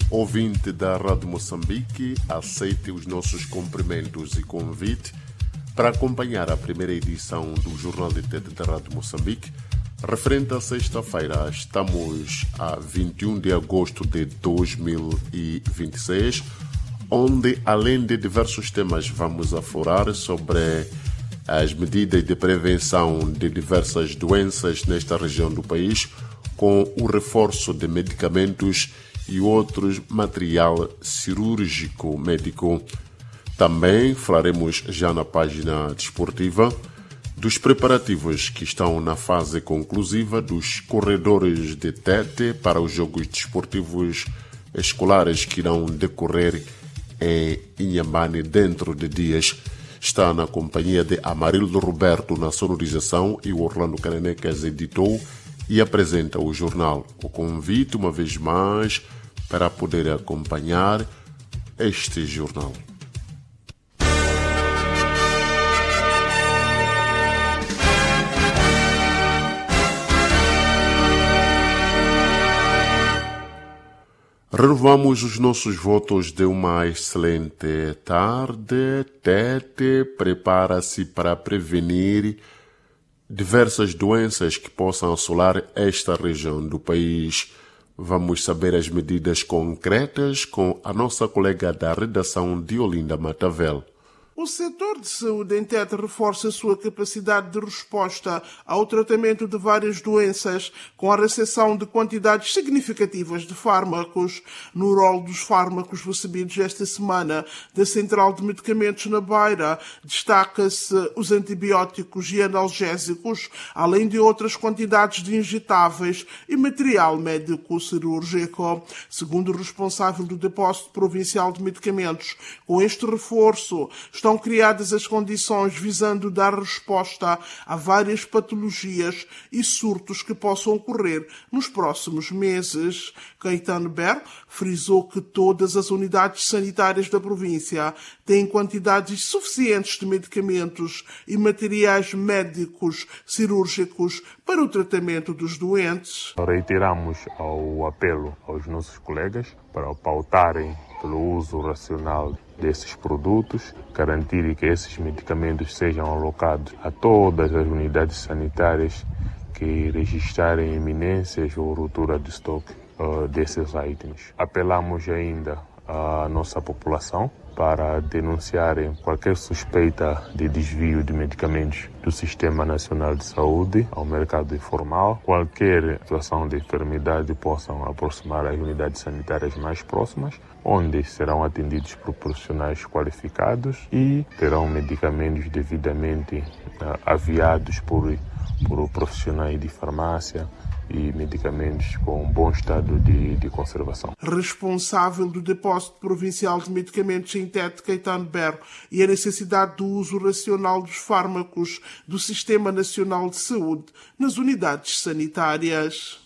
Ouvinte da Rádio Moçambique, aceite os nossos cumprimentos e convite para acompanhar a primeira edição do Jornal de TET da Rádio Moçambique, referente à sexta-feira. Estamos a 21 de agosto de 2026, onde, além de diversos temas, vamos aflorar sobre as medidas de prevenção de diversas doenças nesta região do país, com o reforço de medicamentos e outros material cirúrgico médico. Também falaremos já na página desportiva dos preparativos que estão na fase conclusiva dos corredores de TET para os Jogos Desportivos Escolares que irão decorrer em Inhambane dentro de dias. Está na companhia de Amarildo Roberto na sonorização e o Orlando Canenecas editou e apresenta o jornal. O convite, uma vez mais, para poder acompanhar este jornal. Renovamos os nossos votos de uma excelente tarde. TET prepara-se para prevenir diversas doenças que possam assolar esta região do país. Vamos saber as medidas concretas com a nossa colega da redação de Olinda Matavel. O setor de saúde em TET reforça a sua capacidade de resposta ao tratamento de várias doenças, com a recepção de quantidades significativas de fármacos. No rol dos fármacos recebidos esta semana da Central de Medicamentos na Beira, destaca-se os antibióticos e analgésicos, além de outras quantidades de injetáveis e material médico cirúrgico. Segundo o responsável do Depósito Provincial de Medicamentos, com este reforço estão criadas as condições visando dar resposta a várias patologias e surtos que possam ocorrer nos próximos meses. Caetano Ber frisou que todas as unidades sanitárias da província têm quantidades suficientes de medicamentos e materiais médicos cirúrgicos para o tratamento dos doentes. Reiteramos ao apelo aos nossos colegas para pautarem pelo uso racional desses produtos, garantir que esses medicamentos sejam alocados a todas as unidades sanitárias que registrarem iminências ou ruptura de estoque desses itens. Apelamos ainda à nossa população para denunciarem qualquer suspeita de desvio de medicamentos do Sistema Nacional de Saúde ao mercado informal. Qualquer situação de enfermidade possam aproximar as unidades sanitárias mais próximas, onde serão atendidos por profissionais qualificados e terão medicamentos devidamente aviados por profissionais de farmácia e medicamentos com bom estado de conservação. Responsável do Depósito Provincial de Medicamentos em TET, Caetano Ber, e a necessidade do uso racional dos fármacos do Sistema Nacional de Saúde nas unidades sanitárias.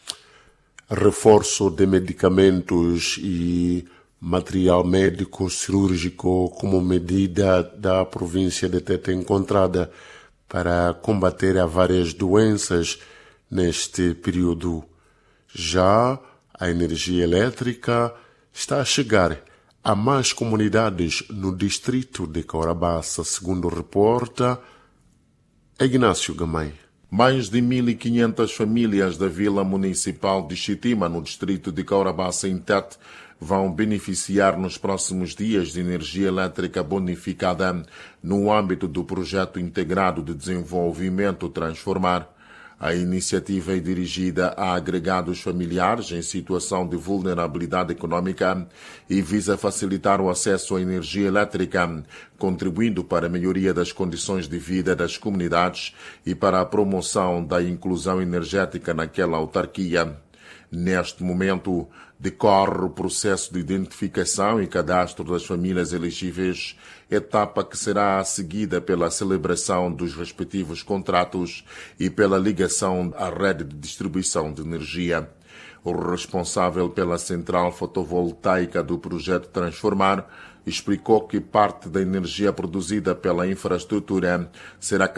Reforço de medicamentos e material médico cirúrgico como medida da província de TET encontrada para combater a várias doenças neste período. Já a energia elétrica está a chegar a mais comunidades no distrito de Caurabaça, segundo reporta Ignácio Gamay. Mais de 1.500 famílias da Vila Municipal de Xitima, no distrito de Caurabaça, em TET, vão beneficiar nos próximos dias de energia elétrica bonificada no âmbito do Projeto Integrado de Desenvolvimento Transformar. A iniciativa é dirigida a agregados familiares em situação de vulnerabilidade econômica e visa facilitar o acesso à energia elétrica, contribuindo para a melhoria das condições de vida das comunidades e para a promoção da inclusão energética naquela autarquia. Neste momento, decorre o processo de identificação e cadastro das famílias elegíveis, etapa que será seguida pela celebração dos respectivos contratos e pela ligação à rede de distribuição de energia. O responsável pela central fotovoltaica do projeto Transformar explicou que parte da energia produzida pela infraestrutura será